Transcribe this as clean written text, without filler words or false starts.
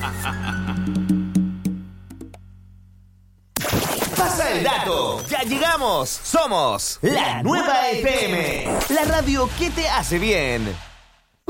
Pasa el dato. Ya llegamos. Somos la Nueva FM. La radio que te hace bien.